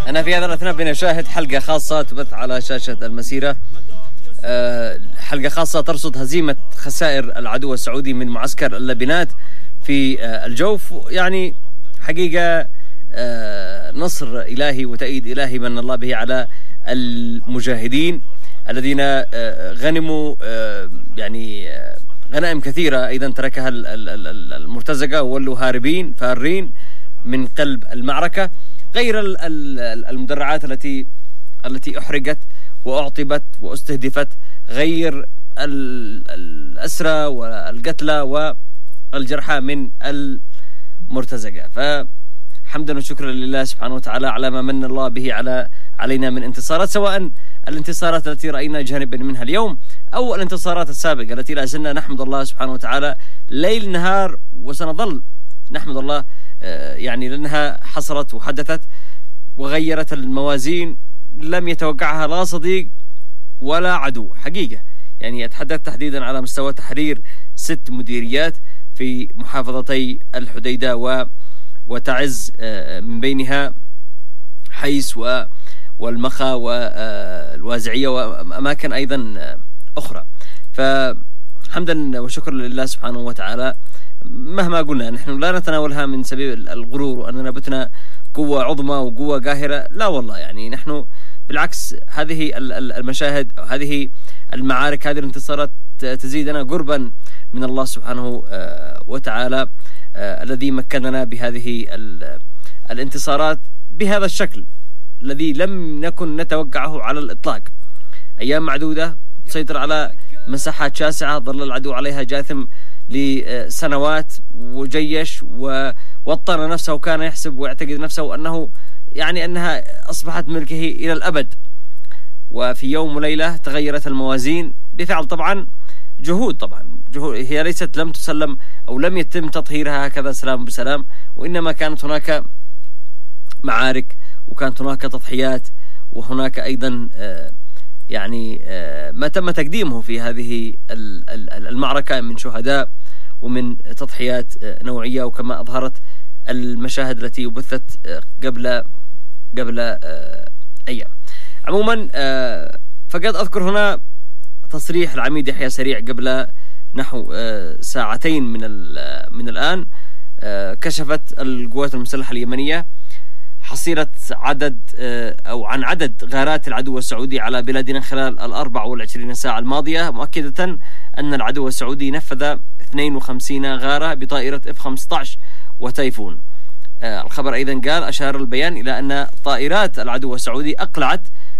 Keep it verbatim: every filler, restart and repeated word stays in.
أنا في هذا الأثناء بنشاهد حلقة خاصة تبث على شاشة المسيرة، حلقة خاصة ترصد هزيمة خسائر العدو السعودي من معسكر اللبنات في الجوف. يعني حقيقة نصر إلهي وتأييد إلهي من الله به على المجاهدين الذين غنموا يعني غنائم كثيرة أيضا تركها المرتزقة وولوا هاربين فارين من قلب المعركة، غير المدرعات التي التي أحرقت وأعطبت واستهدفت، غير الأسرى والقتلى والجرحى من المرتزقة. فحمدا وشكرا لله سبحانه وتعالى على ما من الله به على علينا من انتصارات، سواء الانتصارات التي رأينا جانبا منها اليوم أو الانتصارات السابقة التي لا زلنا نحمد الله سبحانه وتعالى ليل نهار، وسنظل نحمد الله يعني لأنها حصلت وحدثت وغيرت الموازين لم يتوقعها لا صديق ولا عدو حقيقة. يعني أتحدث تحديدا على مستوى تحرير ست مديريات في محافظتي الحديدة و وتعز، من بينها حيس والمخا والوازعية وأماكن أيضا أخرى. فحمدا وشكرا لله سبحانه وتعالى. مهما قلنا نحن لا نتناولها من سبيل الغرور وأننا بتنا قوة عظمى وقوة قاهرة، لا والله. يعني نحن بالعكس هذه المشاهد أو هذه المعارك هذه الانتصارات تزيدنا قربا من الله سبحانه وتعالى الذي مكننا بهذه الانتصارات بهذا الشكل الذي لم نكن نتوقعه على الإطلاق. أيام معدودة تسيطر على مساحات شاسعة ظل العدو عليها جاثم لسنوات وجيش ووطن نفسه وكان يحسب ويعتقد نفسه أنه يعني أنها أصبحت ملكه إلى الأبد. وفي يوم وليلة تغيرت الموازين بفعل طبعا جهود طبعا جهود هي ليست لم تسلم أو لم يتم تطهيرها هكذا سلام بسلام، وإنما كانت هناك معارك وكانت هناك تضحيات وهناك أيضا يعني ما تم تقديمه في هذه المعركة من شهداء ومن تضحيات نوعية، وكما أظهرت المشاهد التي بثت قبل قبل أيام. عموما فقد أذكر هنا تصريح العميد يحيى سريع قبل نحو ساعتين من من الآن. كشفت القوات المسلحة اليمنية حصيلة عدد أو عن عدد غارات العدو السعودي على بلادنا خلال الأربع والعشرين ساعة الماضية، مؤكدة أن العدو السعودي نفذ اثنين وخمسين غارة بطائرة إف خمسة عشر وتايفون. الخبر أيضا قال أشار البيان إلى أن طائرات العدو السعودي أقلعت